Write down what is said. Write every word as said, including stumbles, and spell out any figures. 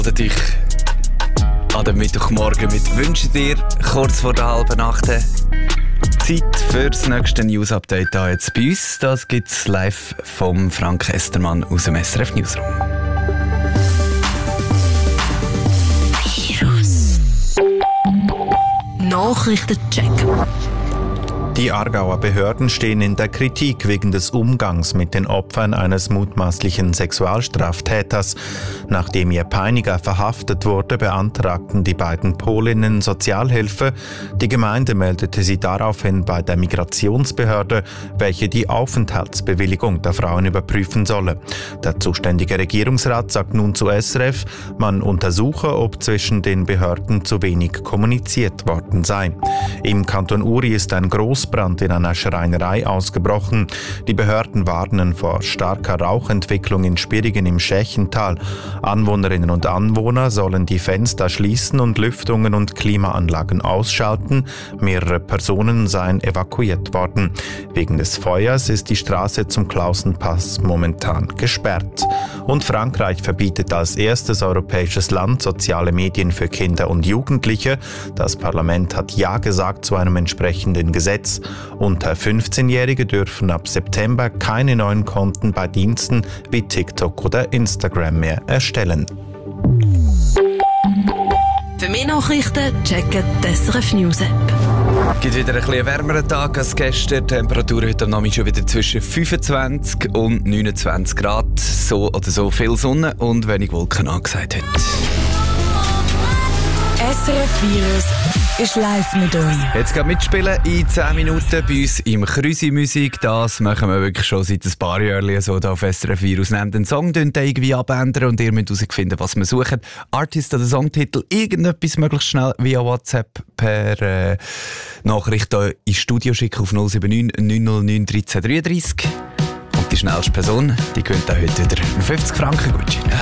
dich an dem Mittwochmorgen mit «Wünsche dir» kurz vor der halben Nacht. Zeit für das nächste News-Update hier jetzt bei uns. Das gibt es live vom Frank Estermann aus dem S R F Newsroom. Nachrichtencheck. Die Aargauer Behörden stehen in der Kritik wegen des Umgangs mit den Opfern eines mutmaßlichen Sexualstraftäters. Nachdem ihr Peiniger verhaftet wurde, beantragten die beiden Polinnen Sozialhilfe. Die Gemeinde meldete sie daraufhin bei der Migrationsbehörde, welche die Aufenthaltsbewilligung der Frauen überprüfen solle. Der zuständige Regierungsrat sagt nun zu S R F, man untersuche, ob zwischen den Behörden zu wenig kommuniziert worden sei. Im Kanton Uri ist ein Großbrand in einer Schreinerei ausgebrochen. Die Behörden warnen vor starker Rauchentwicklung in Spirigen im Schächental. Anwohnerinnen und Anwohner sollen die Fenster schließen und Lüftungen und Klimaanlagen ausschalten. Mehrere Personen seien evakuiert worden. Wegen des Feuers ist die Straße zum Klausenpass momentan gesperrt. Und Frankreich verbietet als erstes europäisches Land soziale Medien für Kinder und Jugendliche. Das Parlament hat Ja gesagt zu einem entsprechenden Gesetz. Unter fünfzehnjährige dürfen ab September keine neuen Konten bei Diensten wie TikTok oder Instagram mehr erstellen. Für mehr Nachrichten checken die S R F News App. Es gibt wieder ein bisschen wärmeren Tag als gestern. Die Temperatur heute am Nachmittag schon wieder zwischen fünfundzwanzig und neunundzwanzig Grad. So oder so viel Sonne und wenig Wolken angesagt heute. S R F Virus ist live mit euch. Jetzt geht mitspielen in zehn Minuten bei uns im Krüsi-Musik. Das machen wir wirklich schon seit ein paar Jahren so da auf S R F Virus. Nehmt den Song, den irgendwie abändern und ihr müsst herausfinden, was wir suchen. Artist oder Songtitel, irgendetwas möglichst schnell via WhatsApp per äh, Nachricht hier ins Studio schicken auf null sieben neun neun null neun eins drei drei drei. Und die schnellste Person, die gewinnt auch heute wieder einen fünfzig Franken Gutschein.